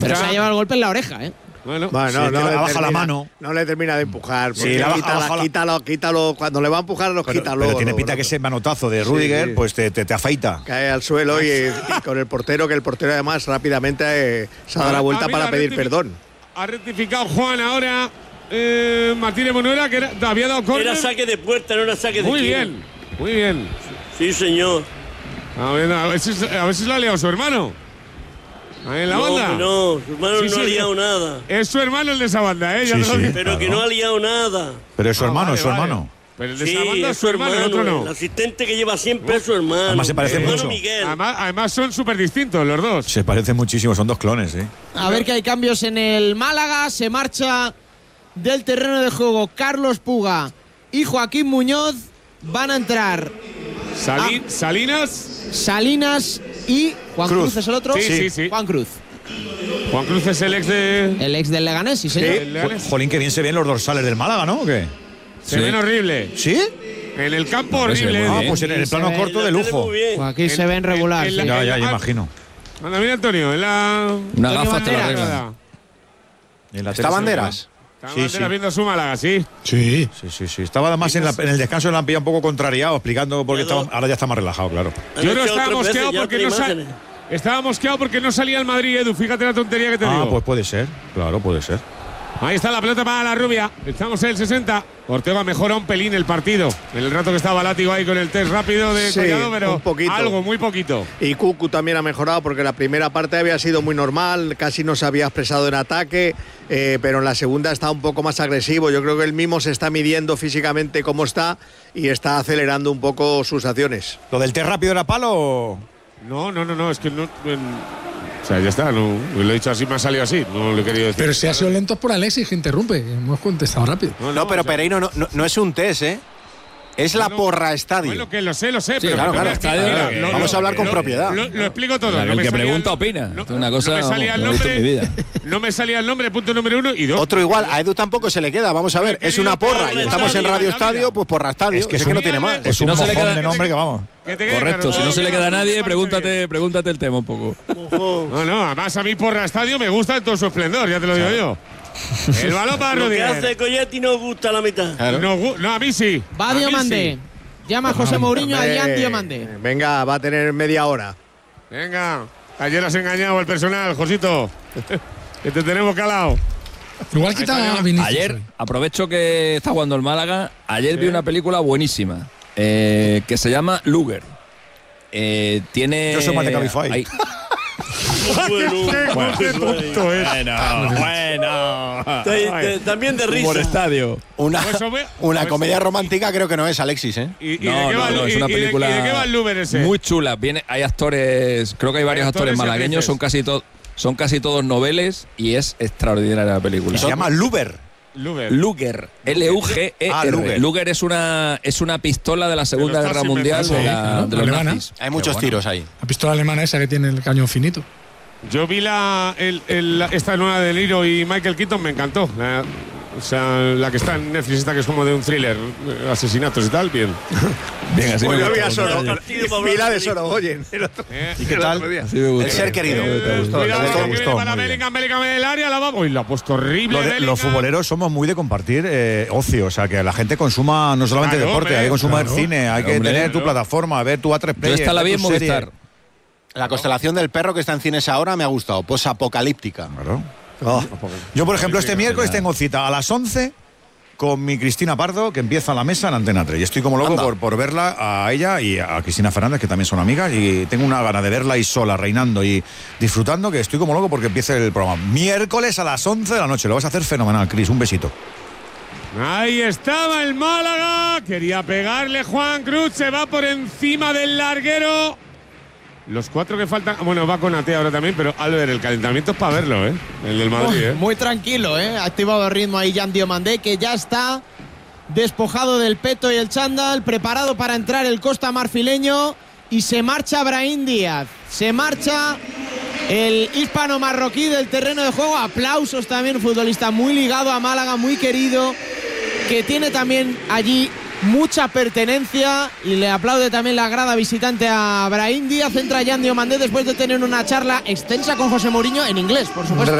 Pero se ha llevado el golpe en la oreja, ¿eh? Bueno, no baja la mano. No le termina de empujar. Sí, Quítalo. Cuando le va a empujar, quítalo. Pero tiene pinta que ese manotazo de Rüdiger, pues te afeita. Cae al suelo y con el portero, que el portero además rápidamente se ha dado la vuelta para pedir perdón. Ha rectificado Juan ahora. Martínez Monuera, que había dado córner. Era saque de puerta, no era saque de Muy esquina. bien, muy bien. Sí, señor. A ver si lo ha liado su hermano. Ahí en la banda. No, su hermano no ha liado nada. Es su hermano el de esa banda, ¿eh? Ya te lo digo. Pero que no ha liado nada. Pero es su hermano, vale, es su hermano. Pero el de esa banda es su hermano, el otro no. El asistente que lleva siempre es su hermano. Además se parece mucho. Miguel. Además son súper distintos los dos. Se parecen muchísimo, son dos clones, ¿eh? A ver que hay cambios en el Málaga. Se marcha del terreno de juego Carlos Puga y Joaquín Muñoz. Van a entrar Salinas y Juan Cruz es el otro. Sí. Juan Cruz. Juan Cruz es el ex del Leganés, sí, señor. Jolín, que bien se ven los dorsales del Málaga, ¿no? ¿O qué? Se ven horrible. ¿Sí? En el campo horrible. Pues en el plano corto de lujo. Aquí se ven regular. Ya imagino. Anda, mira, Antonio, en la. Una gafa te la regla. ¿Está Banderas? Sí. Viendo su Málaga, sí. Sí. Estaba además en el descanso de la pilla un poco contrariado, explicando porque ahora ya está más relajado, claro. Yo no estaba mosqueado porque no salía el Madrid, Edu. Fíjate la tontería que te digo. Pues puede ser. Claro, puede ser. Ahí está la pelota para la rubia. Estamos en el 60. Ortega mejora un pelín el partido. En el rato que estaba Látigo ahí con el test rápido de Collado, pero un poquito. Algo, muy poquito. Y Cucu también ha mejorado porque la primera parte había sido muy normal, casi no se había expresado en ataque, pero en la segunda está un poco más agresivo. Yo creo que él mismo se está midiendo físicamente cómo está y está acelerando un poco sus acciones. ¿Lo del test rápido era palo? No, es que no. O sea, ya está, no, lo he dicho así, me ha salido así, no lo he querido decir. Pero si ha sido lento por Alexis, que interrumpe, hemos contestado rápido. No, pero Pereiro no es un test, ¿eh? Es la porra estadio. Bueno, que lo sé, sí, pero claro, vamos a hablar con propiedad. Lo explico todo. El que pregunta opina. Es una cosa no me salía el nombre, no me salía el nombre, punto número 1 y 2. Otro igual, a Edu tampoco se le queda, vamos a ver, es una porra y estamos en Radio Estadio, pues porra estadio, es que no tiene más. Es un mojón de nombre que vamos. Correcto, si no se le queda a nadie, pregúntate el tema un poco. No, además a mí porra estadio me gusta en todo su esplendor, ya te lo digo yo. El balón para Rodríguez. Lo que hace Colletti no gusta la mitad. Claro. No, a mí sí. Va Diomandé. Llama a José Mourinho a Jan Diomandé. Venga, va a tener media hora. Venga, ayer has engañado al personal, Josito. Que te tenemos calado. Igual quita a Vinicius. Ayer, aprovecho que está jugando el Málaga. Ayer vi una película buenísima que se llama Luger. Tiene. Yo soy más de Cabify. Bueno. También de risa. Por estadio. Una comedia romántica creo que no es, Alexis, ¿eh? No, es una película ¿Y de qué va el Luber ese? muy chula. Hay actores, creo que hay varios actores malagueños, son casi todos noveles y es extraordinaria la película. Se llama Luger. Luger, L-U-G-E-R. Luger es una pistola de la Segunda Guerra Mundial de los nazis. Hay muchos tiros ahí. La pistola alemana esa que tiene el cañón finito. Yo vi esta nueva de Liro y Michael Keaton, me encantó. La que está en Netflix, esta que es como de un thriller, asesinatos y tal, bien. Bien, así yo vi a Mila de Sorogoyen. ¿Y qué tal? El ser querido. Para Bellingham del área, la ha puesto horrible. Los futboleros somos muy de compartir ocio, o sea, que la gente consuma no solamente deporte, hay que consumar cine, hay que tener tu plataforma, ver tu A3 Player. Yo está la bien Movistar. La constelación del perro que está en cines ahora me ha gustado, posapocalíptica. Claro. Yo, por ejemplo, este miércoles tengo cita a las 11 con mi Cristina Pardo, que empieza la mesa en Antena 3. Y estoy como loco por verla a ella y a Cristina Fernández, que también son amigas. Y tengo una gana de verla ahí sola, reinando y disfrutando, que estoy como loco porque empiece el programa. Miércoles a las 11 de la noche. Lo vas a hacer fenomenal, Cris. Un besito. Ahí estaba el Málaga. Quería pegarle Juan Cruz. Se va por encima del larguero. Los 4 que faltan. Bueno, va con Ate ahora también, pero Albert, el calentamiento es para verlo, ¿eh? El del Madrid, Muy tranquilo, ¿eh? Ha activado el ritmo ahí Jan Diomandé, que ya está despojado del peto y el chándal, preparado para entrar el Costa Marfileño. Y se marcha Brahim Díaz. Se marcha el hispano-marroquí del terreno de juego. Aplausos también, un futbolista muy ligado a Málaga, muy querido, que tiene también allí mucha pertenencia y le aplaude también la grada visitante a Brahim Díaz. Entra Yan Diomandé después de tener una charla extensa con José Mourinho en inglés, por supuesto.